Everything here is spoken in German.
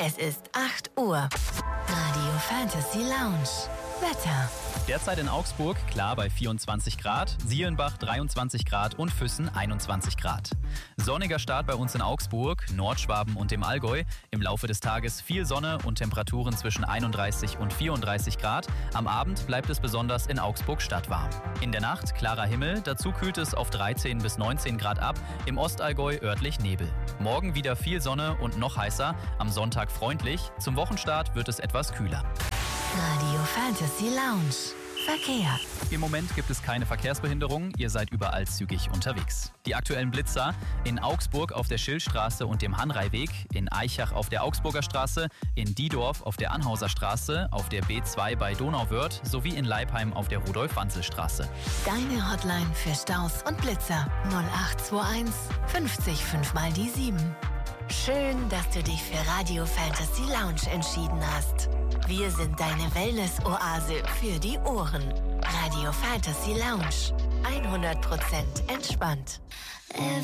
Es ist 8 Uhr. Radio Fantasy Lounge. Wetter. Derzeit in Augsburg klar bei 24 Grad, Sielenbach 23 Grad und Füssen 21 Grad. Sonniger Start bei uns in Augsburg, Nordschwaben und dem Allgäu. Im Laufe des Tages viel Sonne und Temperaturen zwischen 31 und 34 Grad. Am Abend bleibt es besonders in Augsburg stadtwarm. In der Nacht klarer Himmel, dazu kühlt es auf 13 bis 19 Grad ab, im Ostallgäu örtlich Nebel. Morgen wieder viel Sonne und noch heißer, am Sonntag freundlich. Zum Wochenstart wird es etwas kühler. Radio Fantasy Lounge. Verkehr. Im Moment gibt es keine Verkehrsbehinderung, ihr seid überall zügig unterwegs. Die aktuellen Blitzer: in Augsburg auf der Schillstraße und dem Hanraiweg, in Aichach auf der Augsburger Straße, in Diedorf auf der Anhauser Straße, auf der B2 bei Donauwörth sowie in Leipheim auf der Rudolf-Wanzel-Straße. Deine Hotline für Staus und Blitzer 0821 50 5 mal die 7. Schön, dass du dich für Radio Fantasy Lounge entschieden hast. Wir sind deine Wellness-Oase für die Ohren. Radio Fantasy Lounge. 100% entspannt.